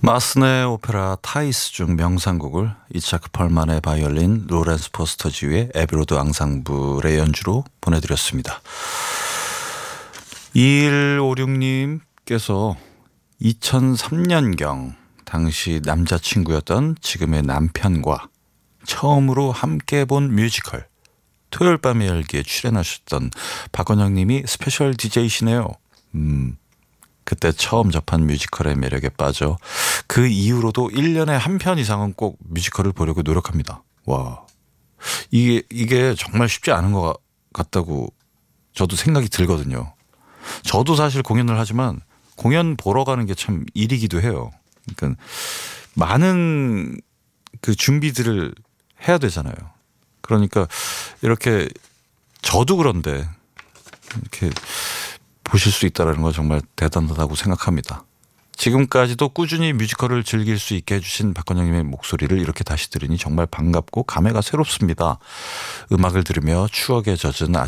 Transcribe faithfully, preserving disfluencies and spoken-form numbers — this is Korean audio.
마스네 오페라 타이스 중 명상곡을 이차크 펄만의 바이올린, 로렌스 포스터지의 에비로드 앙상블의 연주로 보내드렸습니다. 이일오육님께서 이천삼 년경 당시 남자친구였던 지금의 남편과 처음으로 함께 본 뮤지컬 토요일 밤의 열기에 출연하셨던 박건영님이 스페셜 디제이시네요. 음, 그때 처음 접한 뮤지컬의 매력에 빠져 그 이후로도 일 년에 한 편 이상은 꼭 뮤지컬을 보려고 노력합니다. 와, 이게 이게 정말 쉽지 않은 것 같다고 저도 생각이 들거든요. 저도 사실 공연을 하지만 공연 보러 가는 게 참 일이기도 해요. 그러니까 많은 그 준비들을 해야 되잖아요. 그러니까 이렇게 저도 그런데 이렇게 보실 수 있다는 건 정말 대단하다고 생각합니다. 지금까지도 꾸준히 뮤지컬을 즐길 수 있게 해주신 박건영님의 목소리를 이렇게 다시 들으니 정말 반갑고 감회가 새롭습니다. 음악을 들으며 추억에 젖은